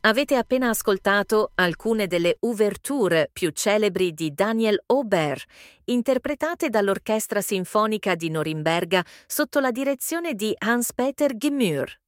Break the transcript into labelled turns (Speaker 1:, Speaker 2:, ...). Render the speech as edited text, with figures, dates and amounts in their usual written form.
Speaker 1: Avete appena ascoltato alcune delle ouverture più celebri di Daniel Aubert, interpretate dall'Orchestra Sinfonica di Norimberga sotto la direzione di Hans-Peter Gemür.